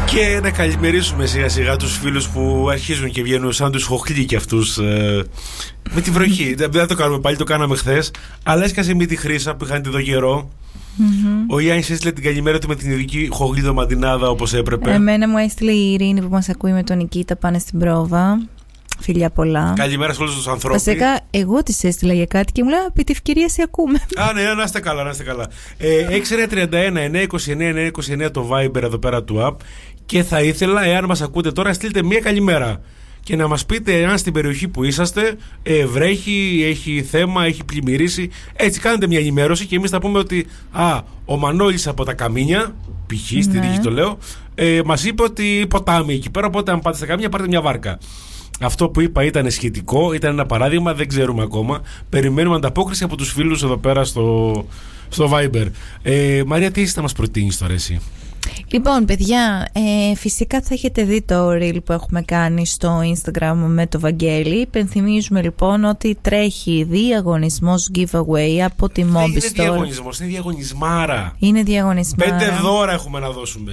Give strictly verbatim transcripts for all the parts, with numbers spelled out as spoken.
Και να καλημερίσουμε σιγά σιγά τους φίλους που αρχίζουν και βγαίνουν σαν τους χοχλοί και αυτούς ε, με τη βροχή. Δεν θα το κάνουμε πάλι, το κάναμε χθες. Αλλά έσκασε μύτη Χρύσα που είχαν εδώ καιρό. Mm-hmm. Ο Γιάννης έστειλε την καλημέρα του με την ειδική χοχλή μαντινάδα όπως έπρεπε. Εμένα μου έστειλε η Ειρήνη που μας ακούει με τον Νικήτα, πάνε στην πρόβα. Φιλιά πολλά. Καλημέρα σε όλους τους ανθρώπους. Βασικά, εγώ της έστειλα για κάτι και μου λέει: επί τη ευκαιρία σε ακούμε. Α, ναι, να είστε καλά, να είστε καλά. Ε, έξι ένα τρία ένα εννιά είκοσι εννιά εννιά είκοσι εννιά το Viber εδώ πέρα του app. Και θα ήθελα, εάν μας ακούτε τώρα, στείλτε μία καλημέρα. Και να μας πείτε αν στην περιοχή που είσαστε ε, βρέχει, έχει θέμα, έχει πλημμυρίσει. Έτσι, κάνετε μια ενημέρωση και εμείς θα πούμε ότι α, ο Μανώλης από τα Καμίνια, π.χ. στη Ναι. δίκη το λέω, ε, μας είπε ότι ποτάμι εκεί πέρα. Οπότε, αν πάτε στα Καμίνια, πάρτε μια βάρκα. Αυτό που είπα ήταν σχετικό, ήταν ένα παράδειγμα, δεν ξέρουμε ακόμα. Περιμένουμε ανταπόκριση από τους φίλους εδώ πέρα στο, στο Viber. Ε, Μαρία, τι έχεις να μας προτείνεις τώρα εσύ? Λοιπόν, παιδιά, ε, φυσικά θα έχετε δει το reel που έχουμε κάνει στο Instagram με το Βαγγέλη. Υπενθυμίζουμε λοιπόν ότι τρέχει διαγωνισμός giveaway από τη Mobistore. Δεν είναι διαγωνισμός, είναι διαγωνισμάρα. Είναι διαγωνισμάρα. Πέντε δώρα έχουμε να δώσουμε.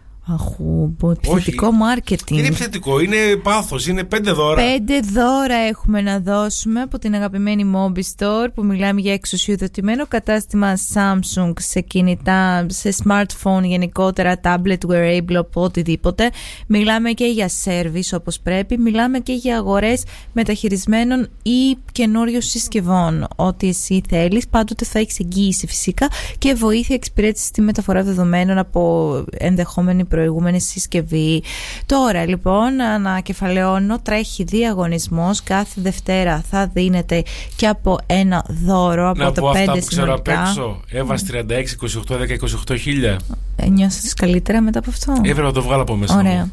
Αχού, επιθετικό marketing. Είναι επιθετικό, είναι πάθος, είναι πέντε δώρα. Πέντε δώρα έχουμε να δώσουμε από την αγαπημένη Mobistore, που μιλάμε για εξουσιοδοτημένο κατάστημα Samsung σε κινητά, σε smartphone γενικότερα, tablet, wearable, οτιδήποτε. Μιλάμε και για service όπως πρέπει, μιλάμε και για αγορές μεταχειρισμένων ή καινούριων συσκευών. Ό,τι εσύ θέλεις, πάντοτε θα έχεις εγγύηση φυσικά και βοήθεια εξυπηρέτηση στη μεταφορά δεδομένων από ενδεχόμενη προηγούμενη συσκευή. Τώρα λοιπόν ανακεφαλαιώνω, τρέχει διαγωνισμός, κάθε Δευτέρα θα δίνεται και από ένα δώρο από να τα πω πέντε αυτά που ξέρω απ' συνολικά. έξω. Έβας τριάντα έξι, είκοσι οκτώ, δέκα, είκοσι οκτώ χίλια. Ε, νιώσες καλύτερα μετά από αυτό? Έπρεπε να το βγάλω από μέσα. Ωραία.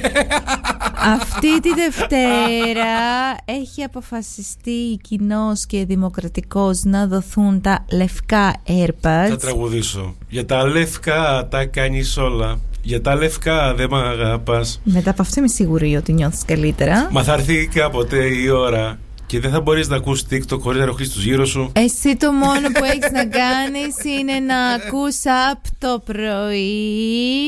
Αυτή τη Δευτέρα έχει αποφασιστεί κοινώς και δημοκρατικώς να δοθούν τα λευκά AirPods. Θα τραγουδήσω. Για τα λευκά τα κάνεις όλα. Για τα λευκά δεν μ' αγαπάς. Μετά από αυτό είμαι σίγουρη ότι νιώθεις καλύτερα. Μα θα έρθει κάποτε η ώρα και δεν θα μπορείς να ακούς TikTok χωρίς να ενοχλείς τους γύρω σου. Εσύ το μόνο που έχεις να κάνεις είναι να ακούς από το πρωί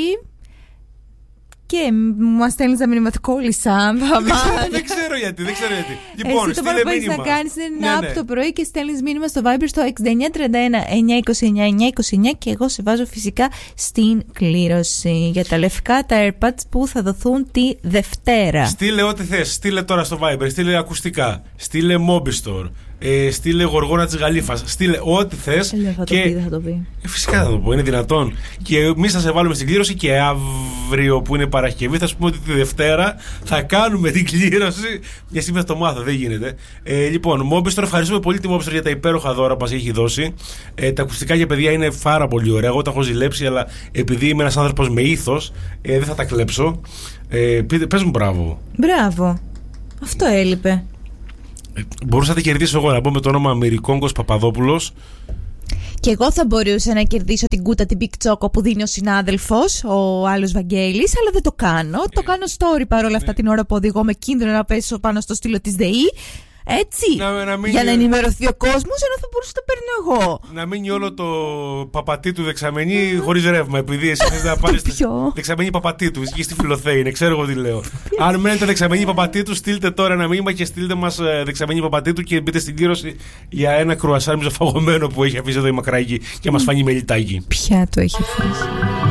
και μας στέλνεις ένα μήνυμα, κόλλησα. Δεν ξέρω γιατί, δεν ξέρω γιατί. Λοιπόν, εσύ το μόνο που έχεις να κάνεις είναι να από το πρωί και στέλνεις μήνυμα στο Viber στο έξι εννιά τρία ένα εννιά είκοσι εννιά εννιά είκοσι εννιά και εγώ σε βάζω φυσικά στην κλήρωση για τα λευκά τα AirPods που θα δοθούν τη Δευτέρα. Στείλε ό,τι θες, στείλε τώρα στο Viber, στείλε ακουστικά, στείλε Mobistore, ε, στείλε γοργόνα της Γαλήφας, στείλε ό,τι θες. Ε, θα, και... το πει, θα το πει. Ε, φυσικά θα το πω, είναι δυνατόν. Και εμείς θα σε βάλουμε στην κλήρωση και αύριο που είναι Παρασκευή θα σου πούμε ότι τη Δευτέρα θα κάνουμε την κλήρωση. Για σήμερα το μάθω, δεν γίνεται. Ε, λοιπόν, Mobistore, ευχαριστούμε πολύ τη Mobistore για τα υπέροχα δώρα που μας έχει δώσει. Ε, τα ακουστικά για παιδιά είναι πάρα πολύ ωραία. Εγώ τα έχω ζηλέψει, αλλά επειδή είμαι ένας άνθρωπος με ήθος, ε, δεν θα τα κλέψω. Ε, πες μου μπράβο. Μπράβο. Αυτό έλειπε. Μπορούσα να τη κερδίσω εγώ, να πω με το όνομα Μυρικόγκος Παπαδόπουλος. Και εγώ θα μπορούσα να κερδίσω την κούτα, την Big Choco που δίνει ο συνάδελφος, ο άλλος Βαγγέλης, αλλά δεν το κάνω. Το κάνω story παρόλα αυτά την ώρα που οδηγώ με κίνδυνο να πέσω πάνω στο στήλο της ΔΕΗ. Έτσι, να, να μην... για να ενημερωθεί ο κόσμος, ενώ θα μπορούσα να το παίρνω εγώ. Να μείνει όλο το παπατί του δεξαμενή χωρίς ρεύμα, επειδή εσύ θες να πάρεις δεξαμενή παπατί του, εκεί στη Φιλοθέη, ξέρω εγώ τι λέω. Αν μένετε δεξαμενή παπατί του, στείλτε τώρα ένα μήνυμα και στείλτε μας δεξαμενή παπατί του και μπείτε στην κλήρωση για ένα κρουασάν μισοφαγωμένο που έχει αφήσει εδώ η Μακράκη και μας φανεί μελιτάκι. Ποια το έχει αφήσει?